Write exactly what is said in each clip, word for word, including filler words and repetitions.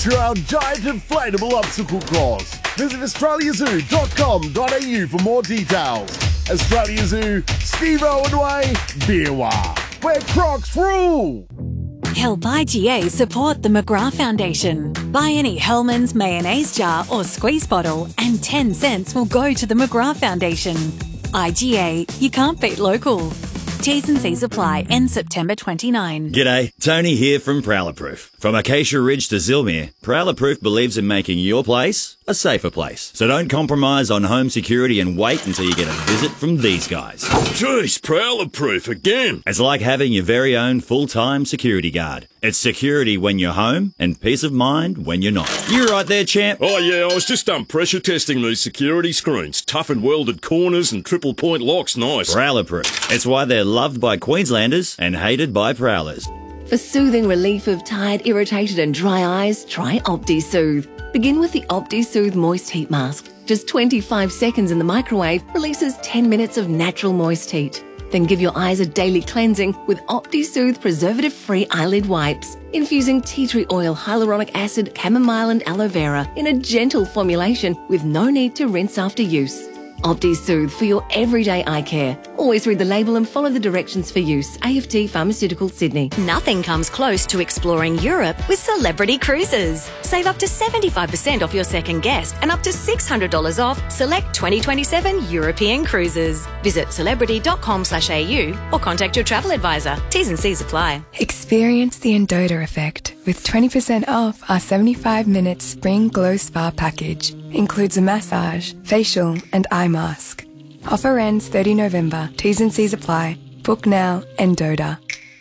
to our giant inflatable obstacle course. Visit australia zoo dot com dot a u for more details. Australia Zoo, Steve Owen Way, Beerwah, where Crocs rule. Help I G A support the McGrath Foundation. Buy any Hellmann's mayonnaise jar or squeeze bottle and ten cents will go to the McGrath Foundation. I G A, you can't beat local. T's and C's apply. End September twenty-ninth. G'day, Tony here from Prowler Proof. From Acacia Ridge to Zilmere, Prowler Proof believes in making your place a safer place. So don't compromise on home security and wait until you get a visit from these guys. Jeez, Prowler Proof again. It's like having your very own full-time security guard. It's security when you're home and peace of mind when you're not. You right there, champ? Oh yeah, I was just um, pressure testing these security screens. Tough and welded corners and triple point locks, nice. Prowler Proof. It's why they're loved by Queenslanders and hated by Prowlers. For soothing relief of tired, irritated and dry eyes, try OptiSoothe. Begin with the OptiSoothe Moist Heat Mask. Just twenty-five seconds in the microwave releases ten minutes of natural moist heat. Then give your eyes a daily cleansing with OptiSoothe preservative-free eyelid wipes, infusing tea tree oil, hyaluronic acid, chamomile and aloe vera in a gentle formulation with no need to rinse after use. OptiSoothe for your everyday eye care. Always read the label and follow the directions for use. A F T Pharmaceutical, Sydney. Nothing comes close to exploring Europe with Celebrity Cruises. Save up to seventy-five percent off your second guest and up to six hundred dollars off select twenty twenty-seven European cruises. Visit celebrity dot com slash a u or contact your travel advisor. T's and C's apply. Experience the Endota effect with twenty percent off our seventy-five minute Spring Glow Spa package. Includes a massage, facial and eye mask. Offer ends thirtieth of November. T's and C's apply. Book now, Endota.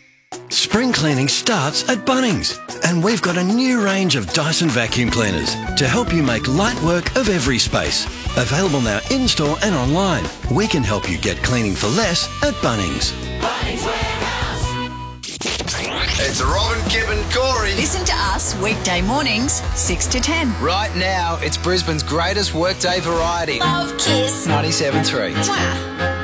Spring cleaning starts at Bunnings, and we've got a new range of Dyson vacuum cleaners to help you make light work of every space. Available now in-store and online. We can help you get cleaning for less at Bunnings. Bunnings Warehouse. It's Robin, Kip and Corey. Listen to us weekday mornings, six to ten. Right now, it's Brisbane's greatest workday variety. Love Kiss. ninety-seven point three. Mwah.